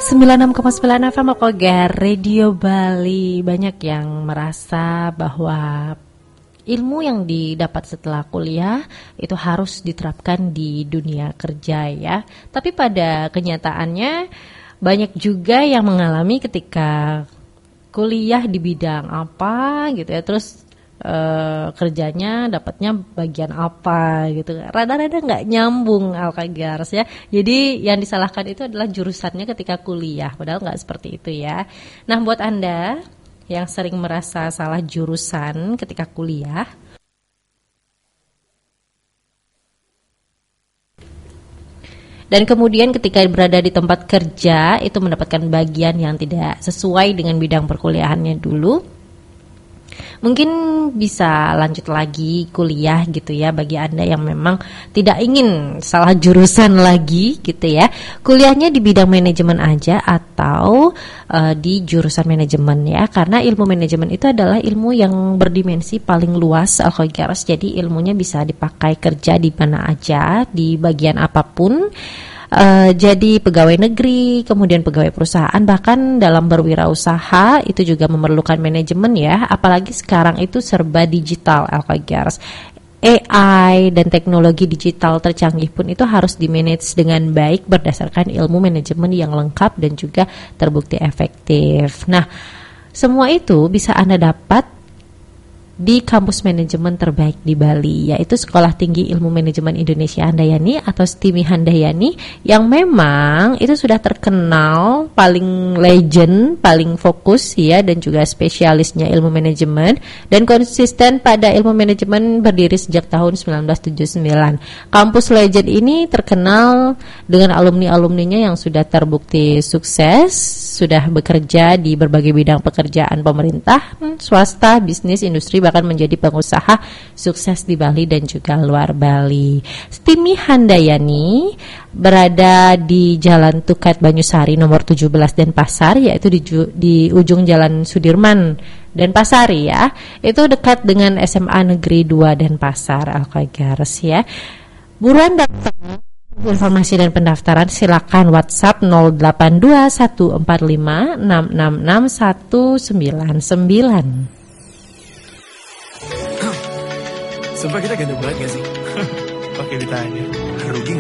96,9 FM Okogar Radio Bali. Banyak yang merasa bahwa ilmu yang didapat setelah kuliah itu harus diterapkan di dunia kerja ya. Tapi pada kenyataannya banyak juga yang mengalami ketika kuliah di bidang apa gitu ya, terus kerjanya dapatnya bagian apa gitu, rada-rada nggak nyambung Alkagars ya. Jadi yang disalahkan itu adalah jurusannya ketika kuliah, padahal nggak seperti itu ya. Nah, buat Anda yang sering merasa salah jurusan ketika kuliah, dan kemudian ketika berada di tempat kerja itu mendapatkan bagian yang tidak sesuai dengan bidang perkuliahannya dulu, mungkin bisa lanjut lagi kuliah gitu ya. Bagi Anda yang memang tidak ingin salah jurusan lagi gitu ya, kuliahnya di bidang manajemen aja atau di jurusan manajemen ya. Karena ilmu manajemen itu adalah ilmu yang berdimensi paling luas Alkhoigaros. Jadi ilmunya bisa dipakai kerja di mana aja, di bagian apapun. Jadi pegawai negeri, kemudian pegawai perusahaan, bahkan dalam berwirausaha itu juga memerlukan manajemen ya. Apalagi sekarang itu serba digital Alkhoigaros. AI dan teknologi digital tercanggih pun itu harus dimanage dengan baik berdasarkan ilmu manajemen yang lengkap dan juga terbukti efektif. Nah, semua itu bisa Anda dapat di kampus manajemen terbaik di Bali, yaitu Sekolah Tinggi Ilmu Manajemen Indonesia Handayani atau STIMI Handayani, yang memang itu sudah terkenal paling legend, paling fokus ya, dan juga spesialisnya ilmu manajemen dan konsisten pada ilmu manajemen, berdiri sejak tahun 1979. Kampus legend ini terkenal dengan alumni-alumninya yang sudah terbukti sukses, sudah bekerja di berbagai bidang pekerjaan pemerintah, swasta, bisnis, industri, bahkan menjadi pengusaha sukses di Bali dan juga luar Bali. STIMI Handayani berada di Jalan Tukat Banyusari nomor 17 Denpasar, yaitu di ujung Jalan Sudirman Denpasar ya. Itu dekat dengan SMA Negeri 2 Denpasar Alkhoigaros ya. Buruan daftar. Informasi dan pendaftaran silakan WhatsApp 082145666199. Sumpah kita ganteng banget gak sih? Pakai ditanya. Rugi gak?